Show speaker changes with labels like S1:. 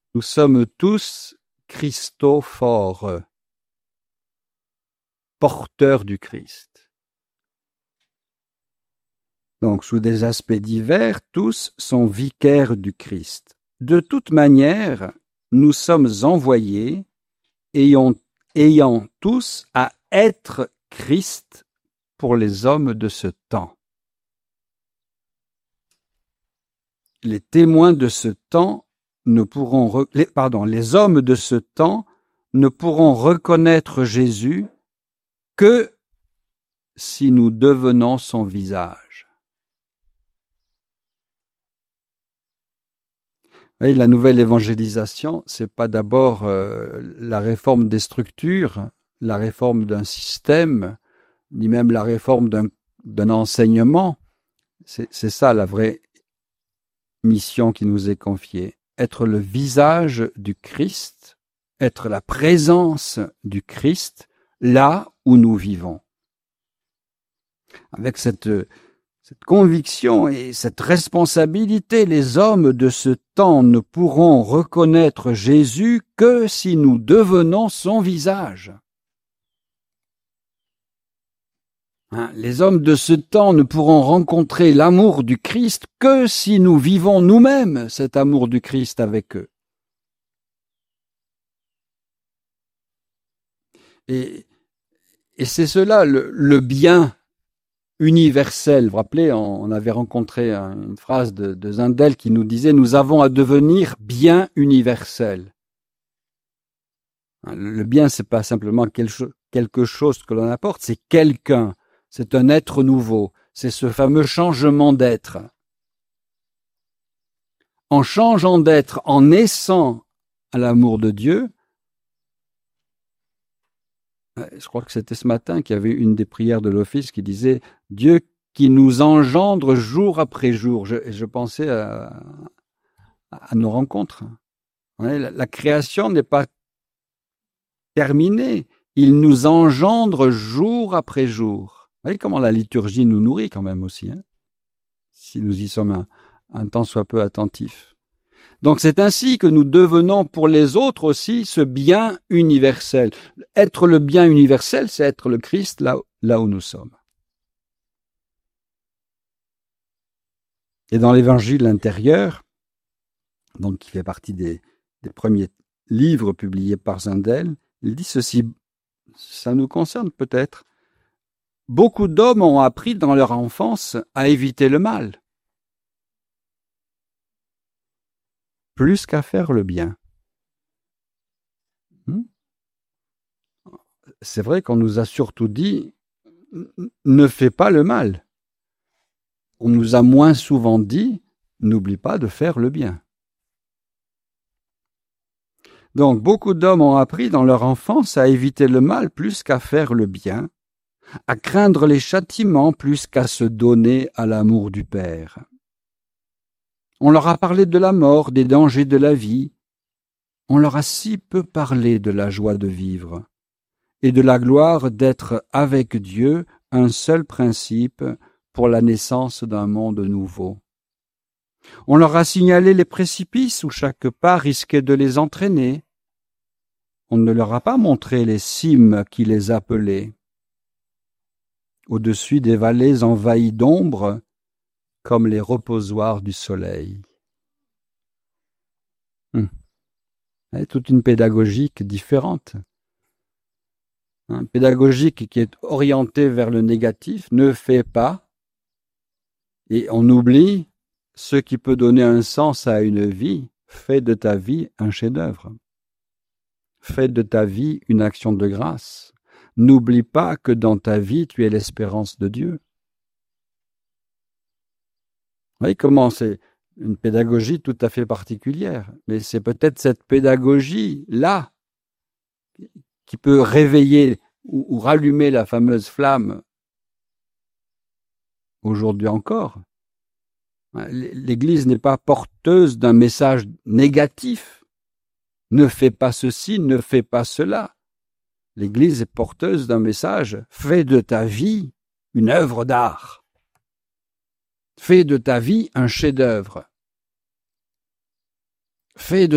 S1: Nous sommes tous Christophores, porteurs du Christ. Donc, sous des aspects divers, tous sont vicaires du Christ. De toute manière, nous sommes envoyés, ayant tous à être Christ pour les hommes de ce temps. Les témoins de ce temps ne pourront, les hommes de ce temps ne pourront reconnaître Jésus que si nous devenons son visage. Et la nouvelle évangélisation, c'est pas d'abord la réforme des structures, la réforme d'un système, ni même la réforme d'un enseignement. C'est ça la vraie mission qui nous est confiée. Être le visage du Christ, être la présence du Christ là où nous vivons. Avec cette conviction et cette responsabilité, les hommes de ce temps ne pourront reconnaître Jésus que si nous devenons son visage. Les hommes de ce temps ne pourront rencontrer l'amour du Christ que si nous vivons nous-mêmes cet amour du Christ avec eux. Et c'est cela le bien universel. Vous vous rappelez, on avait rencontré une phrase de Zindel qui nous disait « Nous avons à devenir bien universel ». Le bien, c'est pas simplement quelque chose que l'on apporte, c'est quelqu'un, c'est un être nouveau, c'est ce fameux changement d'être. En changeant d'être, en naissant à l'amour de Dieu, je crois que c'était ce matin qu'il y avait une des prières de l'office qui disait « Dieu qui nous engendre jour après jour ». Je pensais à nos rencontres. La création n'est pas terminée. Il nous engendre jour après jour. Vous voyez comment la liturgie nous nourrit quand même aussi, si nous y sommes un tant soit peu attentifs. Donc c'est ainsi que nous devenons pour les autres aussi ce bien universel. Être le bien universel, c'est être le Christ là où nous sommes. Et dans l'évangile intérieur, donc qui fait partie des premiers livres publiés par Zindel, il dit ceci, ça nous concerne peut-être. Beaucoup d'hommes ont appris dans leur enfance à éviter le mal, plus qu'à faire le bien. C'est vrai qu'on nous a surtout dit « ne fais pas le mal ». On nous a moins souvent dit « n'oublie pas de faire le bien ». Donc, beaucoup d'hommes ont appris dans leur enfance à éviter le mal plus qu'à faire le bien, à craindre les châtiments plus qu'à se donner à l'amour du Père. On leur a parlé de la mort, des dangers de la vie. On leur a si peu parlé de la joie de vivre et de la gloire d'être avec Dieu, un seul principe pour la naissance d'un monde nouveau. On leur a signalé les précipices où chaque pas risquait de les entraîner. On ne leur a pas montré les cimes qui les appelaient. Au-dessus des vallées envahies d'ombre, comme les reposoirs du soleil. Toute une pédagogique différente. Pédagogique qui est orientée vers le négatif, ne fais pas, et on oublie ce qui peut donner un sens à une vie. Fais de ta vie un chef-d'œuvre. Fais de ta vie une action de grâce. N'oublie pas que dans ta vie, tu es l'espérance de Dieu. Vous voyez comment c'est une pédagogie tout à fait particulière. Mais c'est peut-être cette pédagogie-là qui peut réveiller ou rallumer la fameuse flamme aujourd'hui encore. L'Église n'est pas porteuse d'un message négatif. Ne fais pas ceci, ne fais pas cela. L'Église est porteuse d'un message, fais de ta vie une œuvre d'art. Fais de ta vie un chef-d'œuvre. Fais de